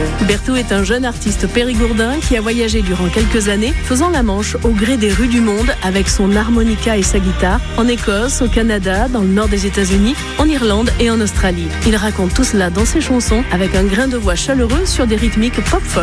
Berthaud est un jeune artiste périgourdin qui a voyagé durant quelques années, faisant la manche au gré des rues du monde avec son harmonica et sa guitare, en Écosse, au Canada, dans le nord des États-Unis, en Irlande et en Australie. Il raconte tout cela dans ses chansons avec un grain de voix chaleureux sur des rythmiques pop-folk.